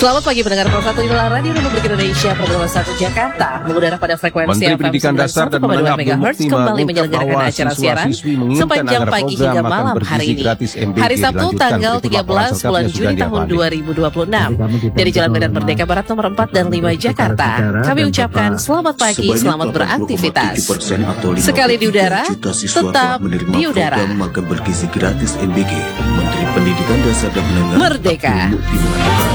Selamat pagi pendengar Pro 1 inilah Radio Republik Indonesia program 1 Jakarta mengudara pada frekuensi Menteri FM Pendidikan Dasar dan 91,2 Menengah MHz kembali menyelenggarakan acara siaran sepanjang pagi hingga malam hari ini. Hari Sabtu tanggal 13 bulan Juni tahun 2026 dari Jalan Medan Merdeka Barat nomor 4 dan 5 Jakarta. Kami ucapkan selamat pagi, selamat beraktivitas. Sekali di udara, tetap di udara. Makan bergizi gratis MBG. Menteri Pendidikan Dasar dan Menengah Merdeka.